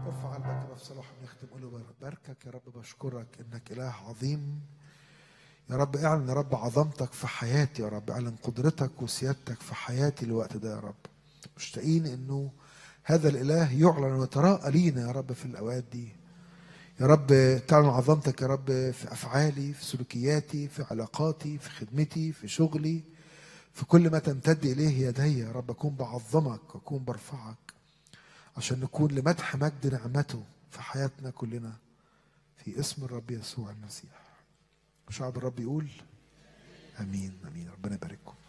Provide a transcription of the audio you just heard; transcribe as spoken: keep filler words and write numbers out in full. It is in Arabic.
ارفع قلبك كده في صلاح ونختم. قول له باركك يا رب، بشكرك انك اله عظيم يا رب. اعلن يا رب عظمتك في حياتي يا رب، اعلن قدرتك وسيادتك في حياتي الوقت ده يا رب. مشتاقين انه هذا الاله يعلن ويتراءى لينا يا رب في الاوقات دي يا رب. تعلن عظمتك يا رب في افعالي، في سلوكياتي، في علاقاتي، في خدمتي، في شغلي، في كل ما تمتد اليه يدي يا رب. اكون بعظمك واكون برفعك عشان نكون لمدح مجد نعمته في حياتنا كلنا، في اسم الرب يسوع المسيح. شعب الرب يقول امين امين. ربنا يبارككم.